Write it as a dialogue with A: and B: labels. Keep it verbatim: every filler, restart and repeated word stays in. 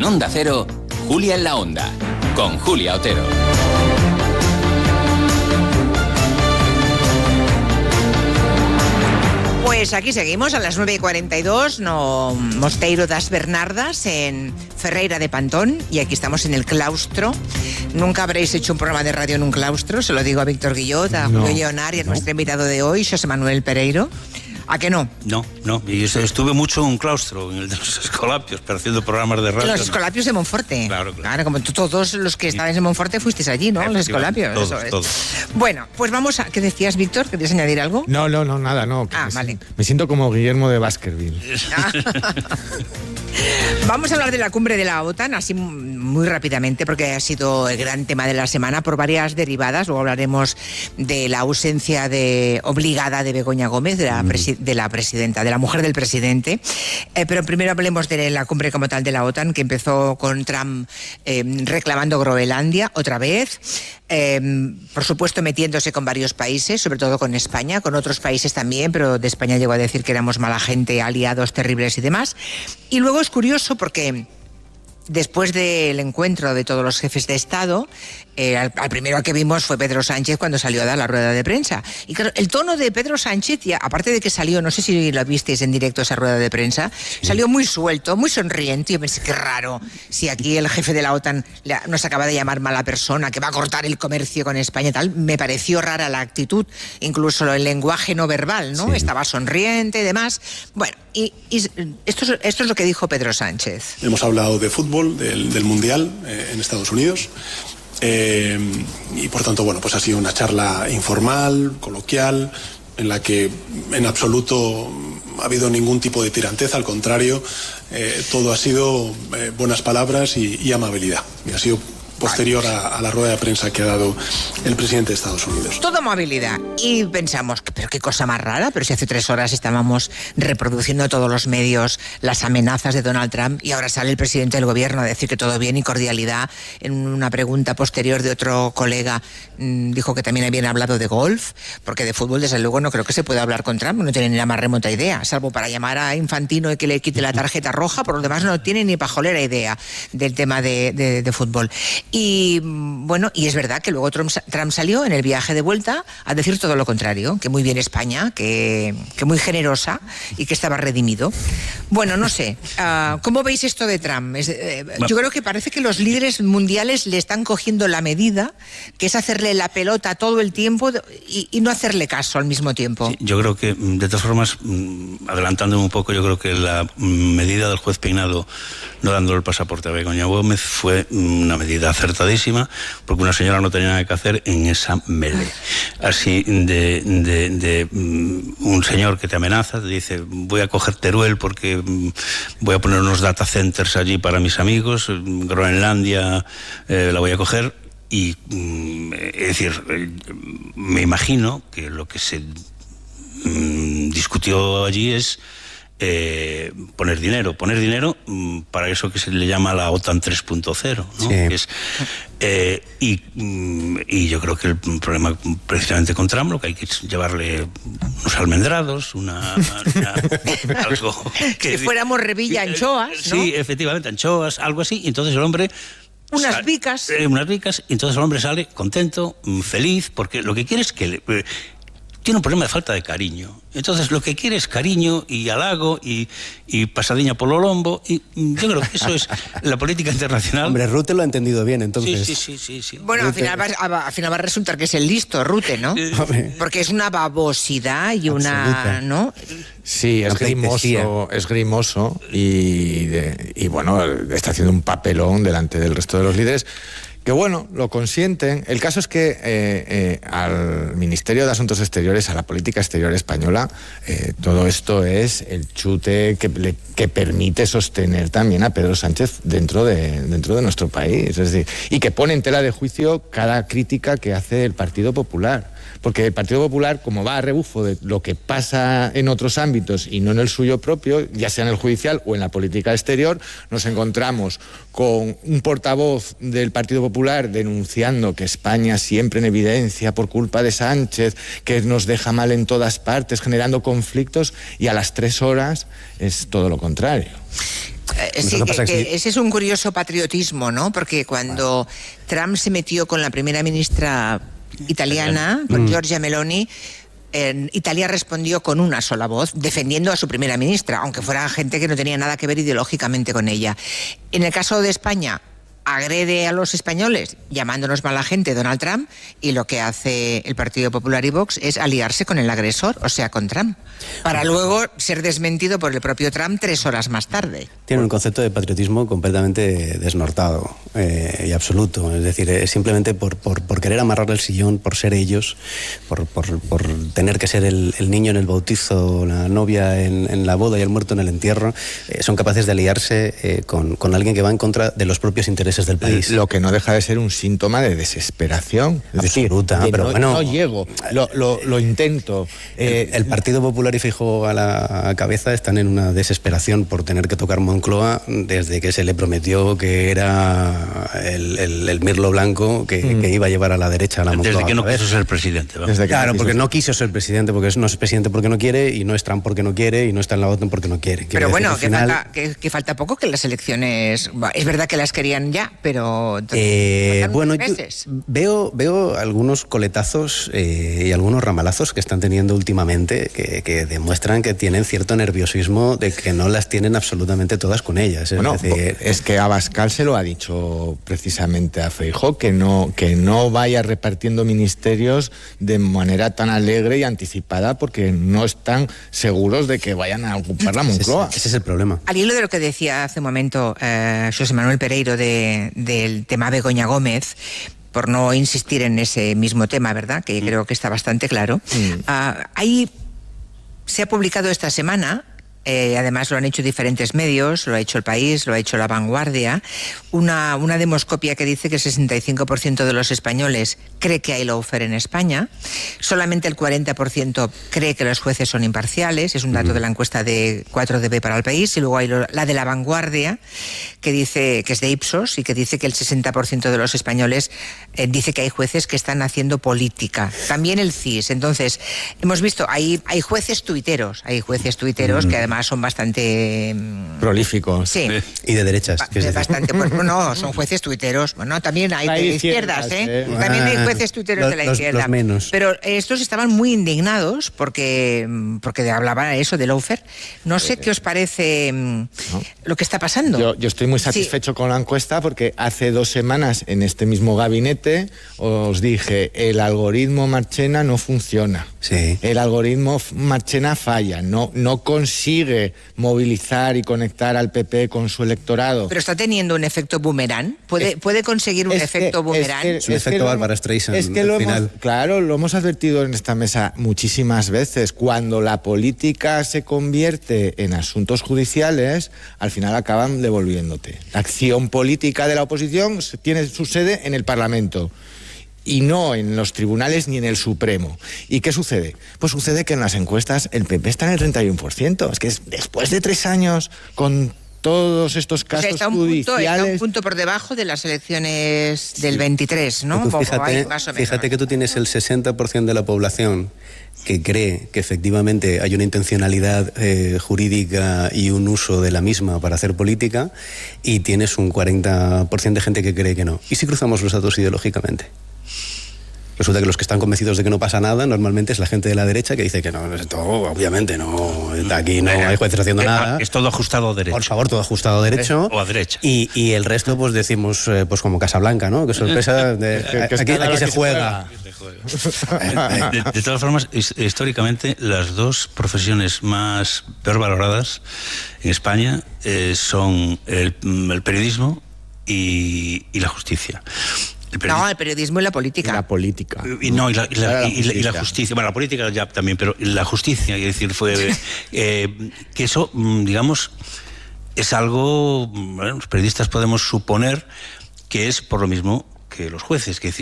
A: Onda Cero, Julia en la Onda, con Julia Otero.
B: Pues aquí seguimos a las nueve y cuarenta y dos, no Mosteiro das Bernardas, en Ferreira de Pantón, y aquí estamos en el claustro. Nunca habréis hecho un programa de radio en un claustro, se lo digo a Víctor Guillot, a
C: no,
B: Julio Lleonar y a
C: no.
B: nuestro invitado de hoy, José Manuel Pereiro. ¿A que no?
D: No, no. Y estuve mucho en un claustro, en el de los Escolapios, pero haciendo programas de radio.
B: Los Escolapios de Monforte.
D: Claro, claro.
B: Claro, como tú, todos los que estabais en Monforte fuisteis allí, ¿no? Los Escolapios.
D: Todos,
B: eso es.
D: todos.
B: Bueno, pues vamos a... ¿Qué decías, Víctor? ¿Querías añadir algo?
C: No, no, no, nada, no.
B: Ah,
C: me
B: vale.
C: Siento, me siento como Guillermo de Baskerville.
B: Vamos a hablar de la cumbre de la OTAN, así muy rápidamente, porque ha sido el gran tema de la semana por varias derivadas. Luego hablaremos de la ausencia de, obligada de Begoña Gómez, de la, presi- de la presidenta, de la mujer del presidente. Eh, pero primero hablemos de la cumbre como tal de la OTAN, que empezó con Trump eh, reclamando Groenlandia otra vez. Eh, por supuesto metiéndose con varios países, sobre todo con España, con otros países también, pero de España llegó a decir que éramos mala gente, aliados terribles y demás. Y luego es curioso porque después del encuentro de todos los jefes de Estado, eh, al, al primero que vimos fue Pedro Sánchez cuando salió a dar la rueda de prensa. Y claro, el tono de Pedro Sánchez, ya, aparte de que salió, no sé si lo visteis en directo esa rueda de prensa, sí. Salió muy suelto, muy sonriente. Yo pensé, qué raro, si aquí el jefe de la OTAN nos acaba de llamar mala persona, que va a cortar el comercio con España y tal. Me pareció rara la actitud, incluso el lenguaje no verbal, ¿no? Sí. Estaba sonriente y demás. Bueno, y, y esto, es, esto es lo que dijo Pedro Sánchez.
E: Hemos hablado de fútbol, del, del Mundial eh, en Estados Unidos. Eh, y por tanto, bueno, pues ha sido una charla informal, coloquial, en la que en absoluto ha habido ningún tipo de tiranteza, al contrario, eh, todo ha sido eh, buenas palabras y, y amabilidad. Y ha sido posterior a, a la rueda de prensa que ha dado el presidente de Estados Unidos.
B: Todo amabilidad. Y pensamos, pero qué cosa más rara, pero si hace tres horas estábamos reproduciendo en todos los medios las amenazas de Donald Trump y ahora sale el presidente del gobierno a decir que todo bien y cordialidad. En una pregunta posterior de otro colega mmm, dijo que también habían hablado de golf, porque de fútbol desde luego no creo que se pueda hablar con Trump, no tiene ni la más remota idea, salvo para llamar a Infantino y que le quite la tarjeta roja, por lo demás no tiene ni pajolera idea del tema de, de, de fútbol. Y bueno, y es verdad que luego Trump, Trump salió en el viaje de vuelta a decir todo lo contrario, que muy bien España, que, que muy generosa y que estaba redimido. Bueno, no sé, uh, ¿cómo veis esto de Trump? Es, eh, yo creo que parece que los líderes mundiales le están cogiendo la medida, que es hacerle la pelota todo el tiempo y, y no hacerle caso al mismo tiempo.
D: Sí, yo creo que, de todas formas, adelantándome un poco, yo creo que la medida del juez Peinado no dándole el pasaporte a Begoña Gómez fue una medida acertadísima, porque una señora no tenía nada que hacer en esa melee. Así de, de, de un señor que te amenaza, te dice, voy a coger Teruel porque voy a poner unos data centers allí para mis amigos, Groenlandia eh, la voy a coger, y es decir, me imagino que lo que se mm, discutió allí es Eh, poner dinero, poner dinero mmm, para eso que se le llama la OTAN tres punto cero, ¿no?
C: Sí.
D: Que es, eh, y, mmm, y yo creo que el problema precisamente con Trump, lo que hay que es llevarle unos almendrados, una, una algo
B: que si fuéramos Revilla, anchoas, ¿no?
D: Sí, efectivamente, anchoas, algo así, y entonces el hombre
B: unas bicas,
D: eh, unas bicas, y entonces el hombre sale contento, feliz, porque lo que quiere es que le, eh, tiene un problema de falta de cariño. Entonces lo que quiere es cariño y halago y, y pasadiña por lo lombo, y yo creo que eso es la política internacional.
F: Hombre, Rute lo ha entendido bien, entonces.
D: Sí, sí, sí, sí, sí.
B: Bueno, al final, va, a, al final va a resultar que es el listo, Rute, ¿no? Porque es una babosidad y una, ¿no?
C: Sí, es grimoso, es grimoso y, de, y bueno, está haciendo un papelón delante del resto de los líderes. Que bueno, lo consienten. El caso es que eh, eh, al Ministerio de Asuntos Exteriores, a la política exterior española, eh, todo esto es el chute que, le, que permite sostener también a Pedro Sánchez dentro de, dentro de nuestro país. Es decir, y que pone en tela de juicio cada crítica que hace el Partido Popular. Porque el Partido Popular, como va a rebufo de lo que pasa en otros ámbitos y no en el suyo propio, ya sea en el judicial o en la política exterior, nos encontramos con un portavoz del Partido Popular denunciando que España siempre en evidencia por culpa de Sánchez, que nos deja mal en todas partes, generando conflictos, y a las tres horas es todo lo contrario.
B: Eh, sí, que, que ese es un curioso patriotismo, ¿no? Porque cuando bueno. Trump se metió con la primera ministra italiana, con mm. Giorgia Meloni, en Italia respondió con una sola voz, defendiendo a su primera ministra, aunque fuera gente que no tenía nada que ver ideológicamente con ella. En el caso de España, agrede a los españoles llamándonos mala gente Donald Trump, y lo que hace el Partido Popular y Vox es aliarse con el agresor, o sea, con Trump, para luego ser desmentido por el propio Trump tres horas más tarde.
F: Tiene un concepto de patriotismo completamente desnortado eh, y absoluto, es decir, es simplemente por, por, por querer amarrar el sillón, por ser ellos, por, por, por tener que ser el, el niño en el bautizo, la novia en, en la boda y el muerto en el entierro, eh, son capaces de aliarse eh, con, con alguien que va en contra de los propios intereses del país.
C: Lo que no deja de ser un síntoma de desesperación. Es
F: absoluta,
C: decir,
F: pero
C: no,
F: bueno,
C: no llego, lo, lo, lo intento.
F: Eh, el, el Partido Popular y Feijóo a la cabeza están en una desesperación por tener que tocar Moncloa desde que se le prometió que era el, el, el mirlo blanco que, mm. que iba a llevar a la derecha a la Moncloa.
D: Desde que no quiso ser presidente.
F: Desde que claro,
D: no
F: porque ser... no quiso ser presidente, porque no es presidente porque no quiere, y no es Trump porque no quiere, y no está en la OTAN porque no quiere.
B: Pero bueno, que,
F: final...
B: falta, que, que falta poco que las elecciones... Es verdad que las querían ya, pero...
F: Eh, bueno, yo veo, veo algunos coletazos eh, y algunos ramalazos que están teniendo últimamente que, que demuestran que tienen cierto nerviosismo de que no las tienen absolutamente todas con ellas. Es,
C: bueno,
F: decir,
C: es que Abascal se lo ha dicho precisamente a Feijóo, que no, que no vaya repartiendo ministerios de manera tan alegre y anticipada, porque no están seguros de que vayan a ocupar la Moncloa.
F: Ese, ese es el problema.
B: Al hilo de lo que decía hace un momento eh, José Manuel Pereiro de, del tema Begoña Gómez, por no insistir en ese mismo tema, ¿verdad?, que mm. creo que está bastante claro. Mm. Uh, ahí se ha publicado esta semana, eh, además lo han hecho diferentes medios, lo ha hecho El País, lo ha hecho La Vanguardia, una, una demoscopia que dice que el sesenta y cinco por ciento de los españoles cree que hay lawfare en España, solamente el cuarenta por ciento cree que los jueces son imparciales, es un dato mm. de la encuesta de cuatro D B para El País, y luego hay lo, la de La Vanguardia, que dice que es de Ipsos y que dice que el sesenta por ciento de los españoles eh, dice que hay jueces que están haciendo política. También el C I S. Entonces, hemos visto, hay, hay jueces tuiteros, hay jueces tuiteros mm. que además son bastante...
C: prolíficos.
B: Sí.
F: Y de derechas.
B: Ba de bastante, bueno, no, son jueces tuiteros. Bueno, también hay, hay de izquierdas, izquierdas ¿eh? ¿eh? También hay jueces tuiteros los, de la
F: los,
B: izquierda.
F: Los menos.
B: Pero estos estaban muy indignados porque, porque hablaban eso de lawfare. No sé eh, qué os parece no. lo que está pasando.
C: Yo, yo estoy muy satisfecho sí. con la encuesta, porque hace dos semanas en este mismo gabinete os dije, el algoritmo Marchena no funciona.
F: Sí.
C: El algoritmo Marchena falla, no, no consigue movilizar y conectar al P P con su electorado.
B: Pero está teniendo un efecto boomerang. ¿Puede,
C: es,
B: puede conseguir un efecto
C: que,
B: boomerang?
F: Es, que, es un efecto Bárbara Streisand.
C: Es que lo hemos, claro, lo hemos advertido en esta mesa muchísimas veces. Cuando la política se convierte en asuntos judiciales, al final acaban devolviéndote. La acción política de la oposición tiene su sede en el Parlamento, y no en los tribunales ni en el Supremo. ¿Y qué sucede? Pues sucede que en las encuestas el P P está en el treinta y uno por ciento. Es que es, después de tres años con todos estos casos
B: o sea, está un
C: judiciales...
B: Punto, está un punto por debajo de las elecciones del sí. veintitrés, ¿no?
F: Tú fíjate, ahí, más o menos. Fíjate que tú tienes el sesenta por ciento de la población que cree que efectivamente hay una intencionalidad eh, jurídica y un uso de la misma para hacer política, y tienes un cuarenta por ciento de gente que cree que no. ¿Y si cruzamos los datos ideológicamente? Resulta que los que están convencidos de que no pasa nada normalmente es la gente de la derecha, que dice que no, esto obviamente no, aquí no hay jueces haciendo nada.
D: Es todo ajustado a derecho.
F: Por favor, todo ajustado a derecho.
D: O a derecha.
F: Y, y el resto pues decimos eh, pues como Casablanca, ¿no? Qué sorpresa, de, que, que aquí, aquí, aquí se, se juega.
D: juega. De, de todas formas, históricamente las dos profesiones más peor valoradas en España eh, son el, el periodismo y, y la justicia.
B: El no, el periodismo y la política.
C: Y la política.
D: Y no, y la, y la, y la, y la justicia. Bueno, la política ya también, pero la justicia, es decir, fue eh, que eso, digamos, es algo, bueno, los periodistas podemos suponer que es por lo mismo que los jueces, que